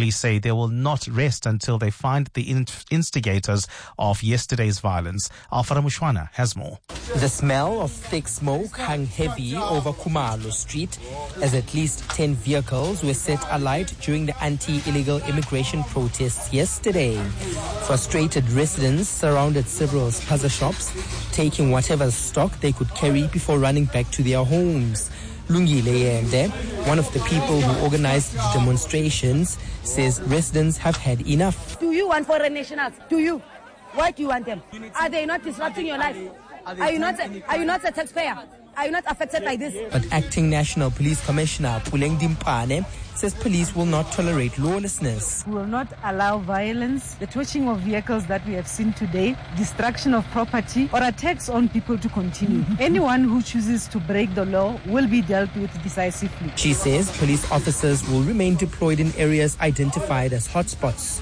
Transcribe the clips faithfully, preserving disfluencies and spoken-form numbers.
Police say they will not rest until they find the in- instigators of yesterday's violence. Alfara Mushwana has more. The smell of thick smoke hung heavy over Khumalo Street as at least ten vehicles were set alight during the anti-illegal immigration protests yesterday. Frustrated residents surrounded several spaza shops, taking whatever stock they could carry before running back to their homes. Lungile Yende, one of the people who organized the demonstrations, says residents have had enough. Do you want foreign nationals? Do you? Why do you want them? Are they not disrupting your life? Are you not, are you not a taxpayer? Are you not affected by this? But Acting National Police Commissioner Puleng Dimpane says police will not tolerate lawlessness. We will not allow violence, the torching of vehicles that we have seen today, destruction of property, or attacks on people to continue. Anyone who chooses to break the law will be dealt with decisively. She says police officers will remain deployed in areas identified as hotspots.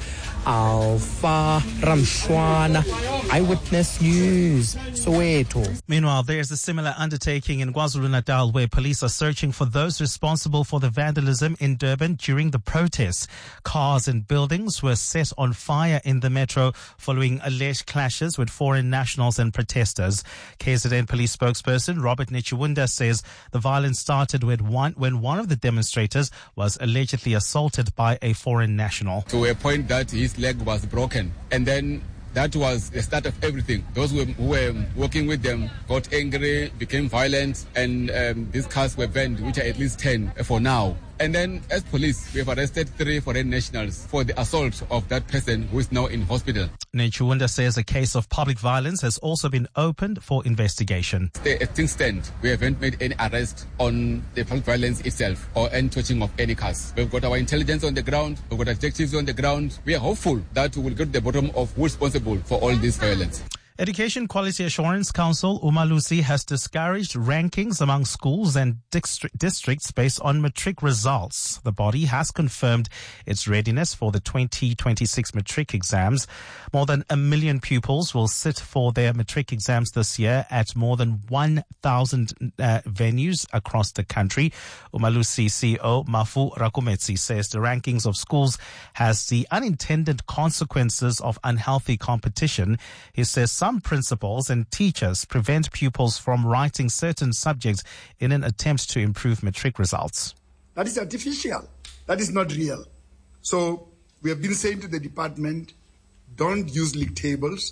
Alpha Ramshwana, Eyewitness News, Soweto. Meanwhile, there's a similar undertaking in KwaZulu-Natal where police are searching for those responsible for the vandalism in Durban during the protests. Cars and buildings were set on fire in the metro following alleged clashes with foreign nationals and protesters. K Z N police spokesperson Robert Nechewunda says the violence started with one, when one of the demonstrators was allegedly assaulted by a foreign national. To a point that his leg was broken, and then that was the start of everything. Those who were, who were working with them got angry, became violent, and um, these cars were banned, which are at least ten for now. And then, as police, we have arrested three foreign nationals for the assault of that person who is now in hospital. Nechewunda says a case of public violence has also been opened for investigation. As things stand, we haven't made any arrest on the public violence itself or any touching of any cars. We've got our intelligence on the ground, we've got detectives on the ground. We are hopeful that we will get to the bottom of who's responsible for all this violence. Education Quality Assurance Council, Umalusi, has discouraged rankings among schools and distri- districts based on matric results. The body has confirmed its readiness for the twenty twenty-six matric exams. More than a million pupils will sit for their matric exams this year at more than one thousand uh, venues across the country. Umalusi C E O Mafu Rakumetsi says the rankings of schools has the unintended consequences of unhealthy competition. He says some Some principals and teachers prevent pupils from writing certain subjects in an attempt to improve matric results. That is artificial. That is not real. So we have been saying to the department, don't use league tables.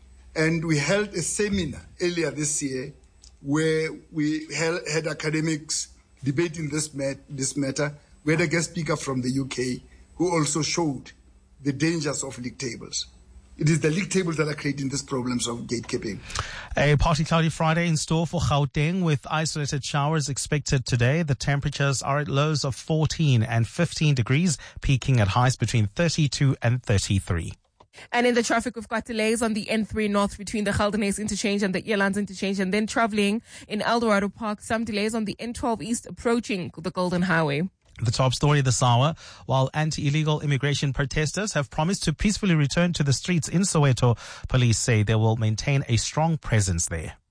And we held a seminar earlier this year where we held, had academics debating this, mat, this matter. We had a guest speaker from the U K who also showed the dangers of league tables. It is the league tables that are creating these problems of gatekeeping. A partly cloudy Friday in store for Gauteng with isolated showers expected today. The temperatures are at lows of fourteen and fifteen degrees, peaking at highs between thirty-two and thirty-three. And in the traffic, we've got delays on the N three North between the Geldenhuys interchange and the Elands interchange, and then traveling in Eldorado Park, some delays on the N twelve East approaching the Golden Highway. The top story this hour, while anti-illegal immigration protesters have promised to peacefully return to the streets in Soweto, police say they will maintain a strong presence there.